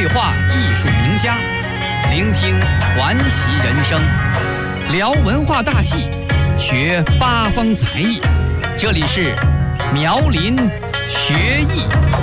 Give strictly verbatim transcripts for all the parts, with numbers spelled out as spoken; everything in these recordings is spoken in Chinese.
对话艺术名家，聆听传奇人生，聊文化大戏，学八方才艺。这里是苗林学艺。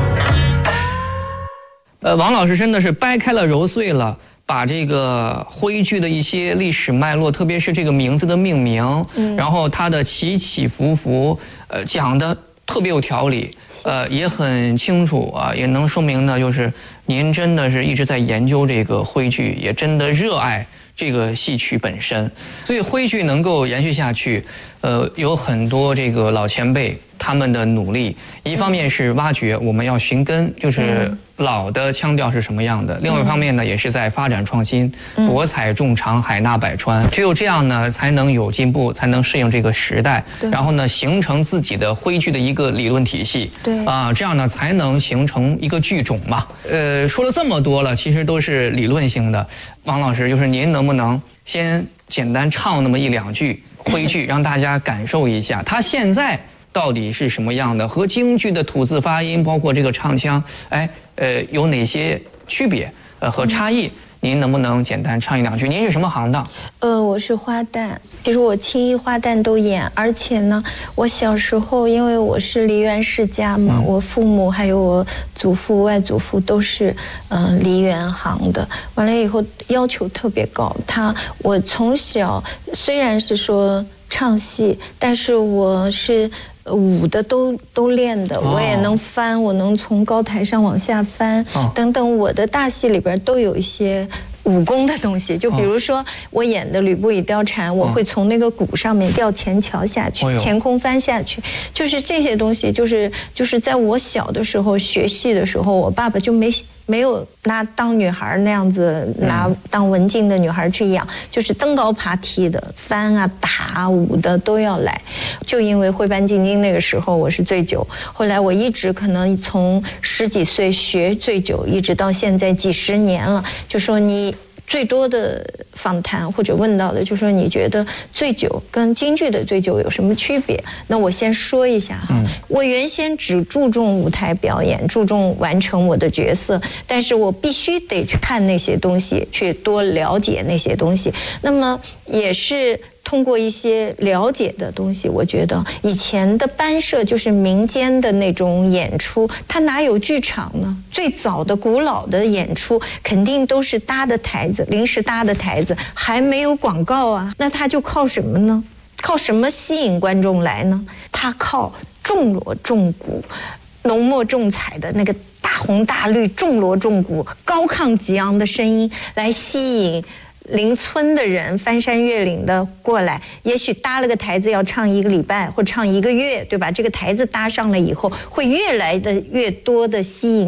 呃，王老师真的是掰开了揉碎了，把这个徽剧的一些历史脉络，特别是这个名字的命名，嗯、然后它的起起伏伏，呃，讲的特别有条理，呃，也很清楚啊，也能说明呢，就是您真的是一直在研究这个徽剧，也真的热爱这个戏曲本身，所以徽剧能够延续下去，呃，有很多这个老前辈他们的努力，一方面是挖掘，我们要寻根，就是老的腔调是什么样的；另外一方面呢，也是在发展创新，博采众长，海纳百川。只有这样呢，才能有进步，才能适应这个时代，然后呢，形成自己的徽剧的一个理论体系。对啊，这样呢，才能形成一个剧种嘛。呃，说了这么多了，其实都是理论性的。王老师，就是您能不能先简单唱那么一两句徽剧，让大家感受一下它现在到底是什么样的，和京剧的吐字发音，包括这个唱腔，哎，呃，有哪些区别，呃和差异？您能不能简单唱一两句？您是什么行当？ 呃，我是花旦，其实我青衣花旦都演，而且呢，我小时候因为我是梨园世家嘛，嗯、我父母还有我祖父、外祖父都是嗯、呃、梨园行的，完了以后要求特别高。他我从小虽然是说唱戏，但是我是。舞的都都练的，我也能翻，我能从高台上往下翻，等等，我的大戏里边都有一些武功的东西，就比如说我演的吕布倚貂蝉，我会从那个鼓上面吊前桥下去，前空翻下去，就是这些东西，就是就是在我小的时候学戏的时候，我爸爸就没没有拿当女孩那样子拿当文静的女孩去养，就是登高爬梯的，翻啊打啊舞的都要来。就因为徽班进京那个时候我是醉酒，后来我一直可能从十几岁学醉酒，一直到现在几十年了，就说你最多的访谈或者问到的就说你觉得醉酒跟京剧的醉酒有什么区别？那我先说一下哈，嗯、我原先只注重舞台表演，注重完成我的角色，但是我必须得去看那些东西，去多了解那些东西。那么也是通过一些了解的东西，我觉得以前的班社就是民间的那种演出，它哪有剧场呢？最早的古老的演出肯定都是搭的台子，临时搭的台子，还没有广告啊，那它就靠什么呢？靠什么吸引观众来呢？它靠重锣重鼓、浓墨重彩的那个大红大绿、重锣重鼓、高亢激昂的声音来吸引邻村的人翻山越岭的过来，也许搭了个台子要唱一个礼拜或唱一个月，对吧？这个台子搭上了以后，会越来的越多的吸引